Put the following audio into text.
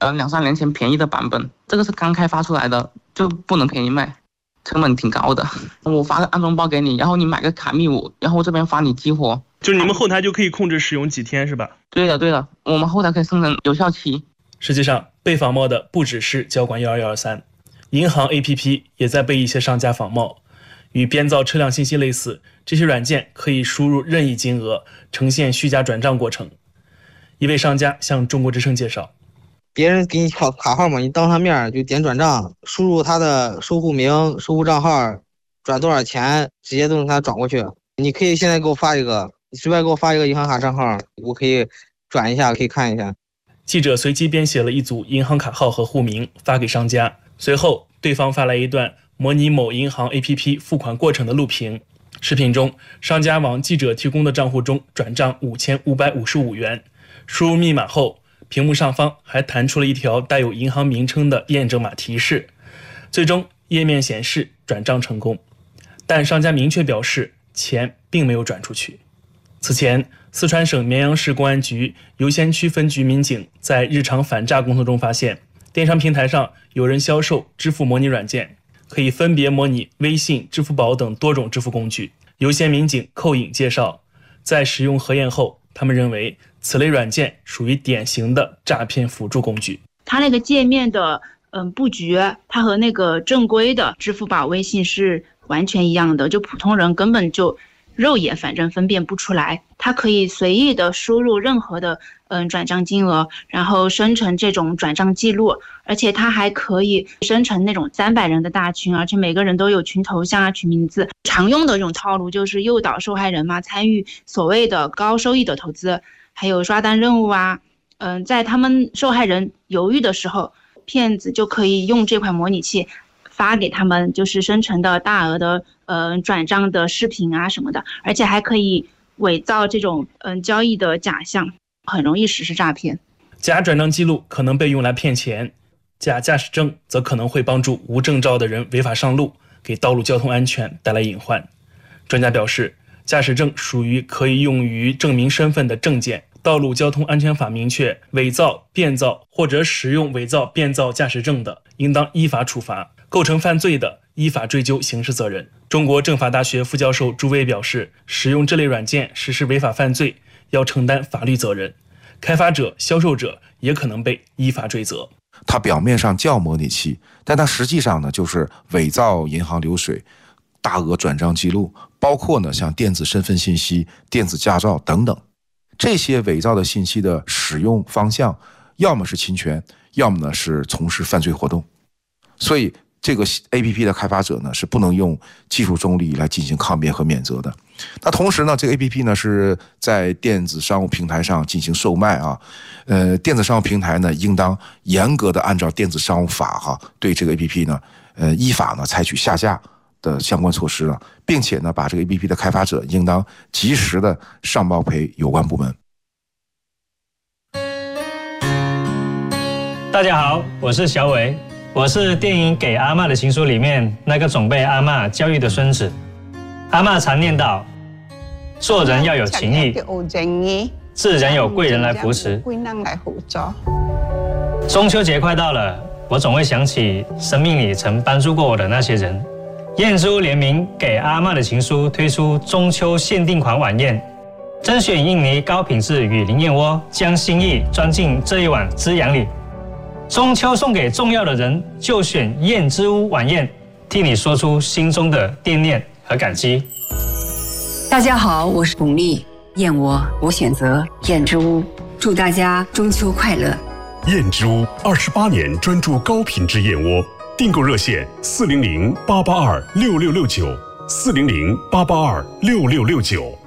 2-3年前便宜的版本，这个是刚开发出来的，就不能便宜卖，成本挺高的。我发个安装包给你，然后你买个卡密5，然后我这边发你激活。 就是你们后台就可以控制使用几天是吧？ 对的，我们后台可以生成有效期。 实际上，被仿冒的不只是交管12123，银行 APP 也在被一些商家仿冒。与编造车辆信息类似，这些软件可以输入任意金额，呈现虚假转账过程。一位商家向中国之声介绍， 别人给你卡号嘛，你当他面就点转账，输入他的收户名、收户账号，转多少钱，直接都能给他转过去。你可以现在给我发一个，你随便给我发一个银行卡账号，我可以转一下，可以看一下。 记者随机编写了一组银行卡号和户名发给商家，随后对方发来一段模拟某银行 APP 付款过程的录屏。视频中，商家往记者提供的账户中转账5555元，输入密码后，屏幕上方还弹出了一条带有银行名称的验证码提示，最终页面显示转账成功，但商家明确表示钱并没有转出去。此前，四川省绵阳市公安局游仙区分局民警在日常反诈工作中发现，电商平台上有人销售支付模拟软件，可以分别模拟微信、支付宝等多种支付工具。游仙民警寇颖介绍，在使用核验后，他们认为此类软件属于典型的诈骗辅助工具。 它那个界面的布局，它和那个正规的支付宝、微信是完全一样的，就普通人根本就肉眼反正分辨不出来。它可以随意的输入任何的转账金额，然后生成这种转账记录，而且它还可以生成那种300人的大群，而且每个人都有群头像啊、群名字。常用的这种套路就是诱导受害人嘛参与所谓的高收益的投资，还有刷单任务啊。在他们受害人犹豫的时候，骗子就可以用这款模拟器发给他们就是生成的大额的转账的视频啊什么的，而且还可以伪造这种交易的假象，很容易实施诈骗。 假转账记录可能被用来骗钱，假驾驶证则可能会帮助无证照的人违法上路，给道路交通安全带来隐患。专家表示，驾驶证属于可以用于证明身份的证件。道路交通安全法明确，伪造、变造或者使用伪造、变造驾驶证的，应当依法处罚；构成犯罪的，依法追究刑事责任。中国政法大学副教授朱威表示，使用这类软件实施违法犯罪，要承担法律责任，开发者、销售者也可能被依法追责。 它表面上叫模拟器，但它实际上呢，就是伪造银行流水、大额转账记录，包括呢像电子身份信息、电子驾照等等。这些伪造的信息的使用方向，要么是侵权，要么呢是从事犯罪活动。所以这个 APP 的开发者呢是不能用技术中立来进行抗辩和免责的。那同时呢，这个 APP 呢是在电子商务平台上进行售卖啊。电子商务平台呢应当严格的按照电子商务法对这个 APP 呢依法呢采取下架的相关措施了，并且呢，把这个 APP 的开发者应当及时的上报赔有关部门。 大家好，我是小伟，我是电影《给阿嬷的情书》里面那个总被阿嬷教育的孙子。阿嬷常念叨，做人要有情义，自然有贵人来扶持。中秋节快到了，我总会想起生命里曾帮助过我的那些人。燕之屋联名《给阿嬷的情书》推出中秋限定款晚宴，甄选印尼高品质雨林燕窝，将心意装进这一碗滋养里。中秋送给重要的人，就选燕之屋晚宴，替你说出心中的惦念和感激。 大家好，我是巩俐，燕窝我选择燕之屋，祝大家中秋快乐。 燕之屋28年专注高品质燕窝。订购热线400-882-6669，400-882-6669。